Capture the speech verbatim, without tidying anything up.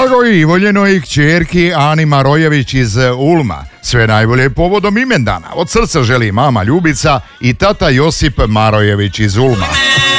Dragoj i voljenoj kćerki Ani Marojević iz Ulma. Sve najbolje povodom imendana. Od srca želi mama Ljubica i tata Josip Marojević iz Ulma.